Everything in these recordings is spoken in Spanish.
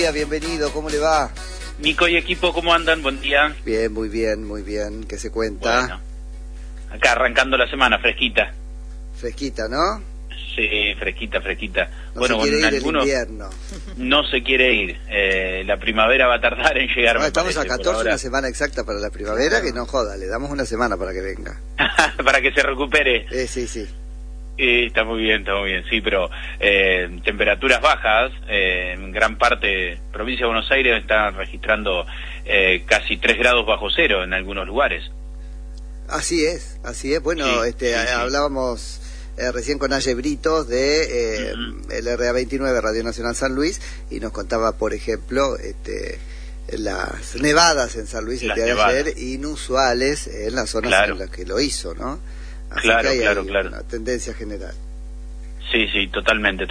Bienvenido, ¿cómo le va? Nico y equipo, ¿cómo andan? Buen día. Bien, muy bien, muy bien. ¿Qué se cuenta? Bueno, acá arrancando la semana, fresquita. Fresquita, ¿no? Sí, fresquita. No Bueno, se quiere ir el algunos invierno. no se quiere ir. La primavera va a tardar en llegar. No, estamos parece, a 14, una semana exacta para la primavera, que no joda, le damos una semana para que venga. Para que se recupere. Sí. Está muy bien, sí, pero temperaturas bajas, en gran parte, provincia de Buenos Aires están registrando casi 3 grados bajo cero en algunos lugares. Así es. Bueno, Sí. hablábamos recién con Aye Britos de el RA29 Radio Nacional San Luis, y nos contaba, por ejemplo, las nevadas en San Luis el día de ayer, inusuales en las zonas en las que lo hizo, ¿no? Así claro. Una tendencia general. Sí, totalmente,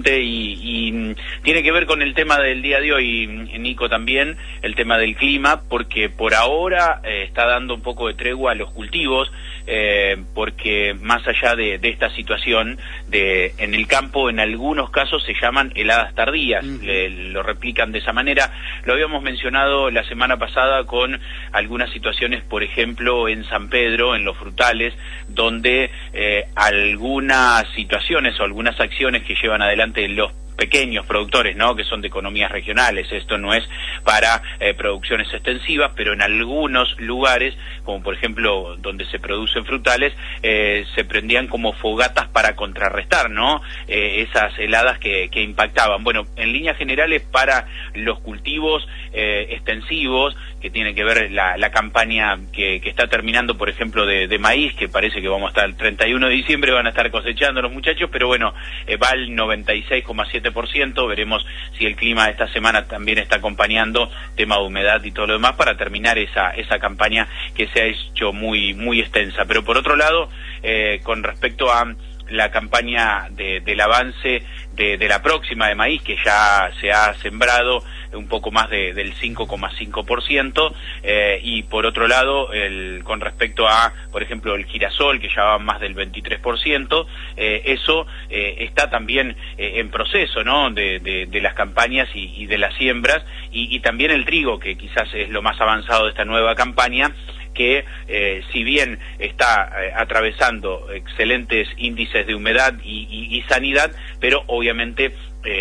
y tiene que ver con el tema del día de hoy, Nico, también, el tema del clima, porque por ahora está dando un poco de tregua a los cultivos, porque más allá de esta situación, en el campo en algunos casos se llaman heladas tardías, lo replican de esa manera. Lo habíamos mencionado la semana pasada con algunas situaciones, por ejemplo, en San Pedro, en los frutales, donde algunas situaciones o algunas acciones que llevan adelante los pequeños productores, ¿no?, que son de economías regionales, esto no es para producciones extensivas, pero en algunos lugares, como por ejemplo donde se producen frutales, se prendían como fogatas para contrarrestar, ¿no?, esas heladas que impactaban. Bueno, en líneas generales, para los cultivos extensivos, que tiene que ver la campaña que está terminando, por ejemplo, de maíz, que parece que vamos a estar el 31 de diciembre, van a estar cosechando los muchachos, pero bueno, va al 96,7%, veremos si el clima esta semana también está acompañando, tema de humedad y todo lo demás, para terminar esa campaña que se ha hecho muy extensa. Pero por otro lado, con respecto a la campaña del avance de la próxima de maíz, que ya se ha sembrado un poco más del 5,5%, y por otro lado, con respecto a, por ejemplo, el girasol, que ya va más del 23%, eso está también en proceso, ¿no?, de las campañas y de las siembras, y también el trigo, que quizás es lo más avanzado de esta nueva campaña, que si bien está atravesando excelentes índices de humedad y sanidad, pero obviamente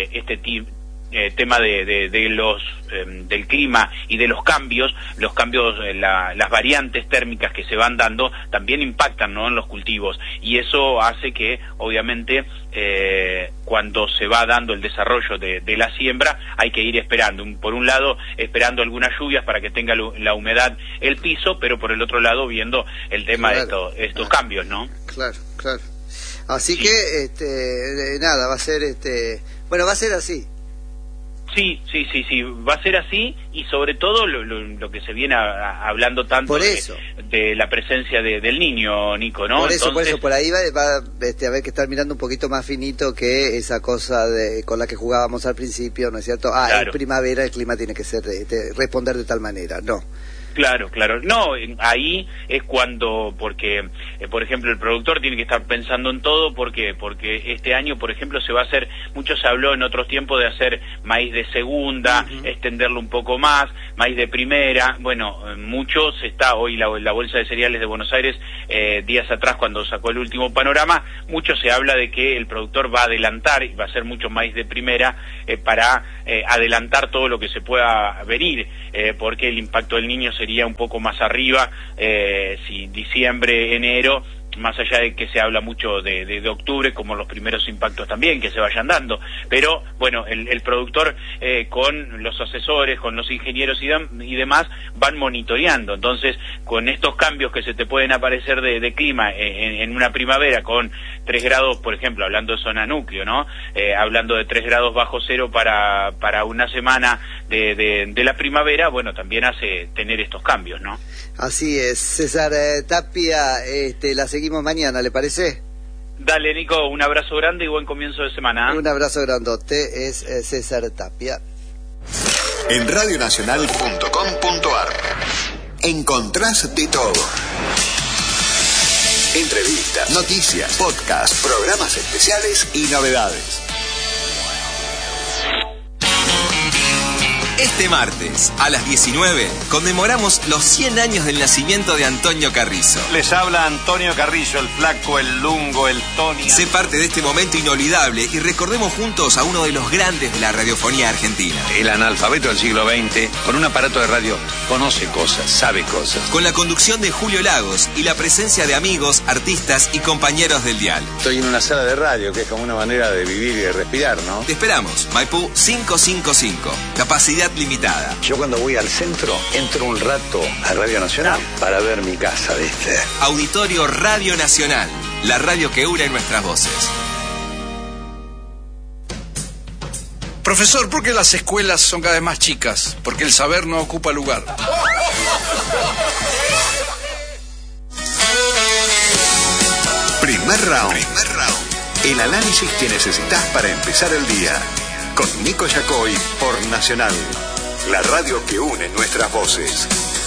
tema de los del clima y de los cambios, las variantes térmicas que se van dando también impactan, ¿no?, en los cultivos, y eso hace que obviamente cuando se va dando el desarrollo de la siembra hay que ir esperando, por un lado esperando algunas lluvias para que tenga la humedad el piso, pero por el otro lado viendo el tema de estos cambios, ¿no? Claro. Así que nada, va a ser va a ser así. Sí, va a ser así, y sobre todo lo que se viene hablando tanto por eso, de la presencia del niño, Nico, ¿no? Por eso, por ahí va a haber que estar mirando un poquito más finito que esa cosa con la que jugábamos al principio, ¿no es cierto? Claro. Es primavera, el clima tiene que ser responder de tal manera, no. Claro. No, ahí es cuando, porque, por ejemplo, el productor tiene que estar pensando en todo, porque este año, por ejemplo, se va a hacer, mucho se habló en otros tiempos de hacer maíz de segunda, extenderlo un poco más, maíz de primera, bueno, mucho se está, hoy la Bolsa de Cereales de Buenos Aires, días atrás cuando sacó el último panorama, mucho se habla de que el productor va a adelantar y va a hacer mucho maíz de primera para adelantar todo lo que se pueda venir, porque el impacto del niño sería un poco más arriba, si diciembre, enero, más allá de que se habla mucho de octubre, como los primeros impactos también que se vayan dando, pero bueno, el productor con los asesores, con los ingenieros y demás, van monitoreando. Entonces, con estos cambios que se te pueden aparecer de clima en una primavera, con 3 grados, por ejemplo, hablando de zona núcleo, ¿no?, hablando de 3 grados bajo cero para una semana de la primavera, bueno, también hace tener estos cambios, ¿no? Así es. César Tapia, la seguimos mañana, ¿le parece? Dale, Nico, un abrazo grande y buen comienzo de semana. Un abrazo grandote, es César Tapia. En radionacional.com.ar encontrás de todo. Entrevistas, noticias, podcasts, programas especiales y novedades. Este martes, a las 19, conmemoramos los 100 años del nacimiento de Antonio Carrizo. Les habla Antonio Carrizo, el flaco, el lungo, el Tony. Sé parte de este momento inolvidable y recordemos juntos a uno de los grandes de la radiofonía argentina. El analfabeto del siglo XX, con un aparato de radio, conoce cosas, sabe cosas. Con la conducción de Julio Lagos y la presencia de amigos, artistas y compañeros del dial. Estoy en una sala de radio, que es como una manera de vivir y de respirar, ¿no? Te esperamos, Maipú 555, capacidad limitada. Yo cuando voy al centro, entro un rato a Radio Nacional para ver mi casa, ¿viste? Auditorio Radio Nacional, la radio que une nuestras voces. Profesor, ¿por qué las escuelas son cada vez más chicas? Porque el saber no ocupa lugar. Primer round. El análisis que necesitas para empezar el día. Con Nico Yacoy por Nacional, la radio que une nuestras voces.